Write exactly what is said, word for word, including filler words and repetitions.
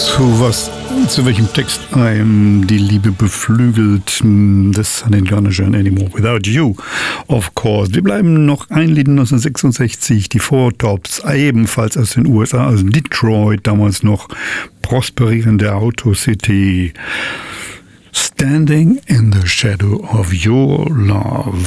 Zu was, zu welchem Text einem die Liebe beflügelt? The Sun ain't gonna shine anymore without you, of course. Wir bleiben noch ein Lied neunzehnhundertsechsundsechzig, die Four Tops, ebenfalls aus den U S A, aus Detroit, damals noch prosperierende Auto-City. Standing in the Shadow of Your Love.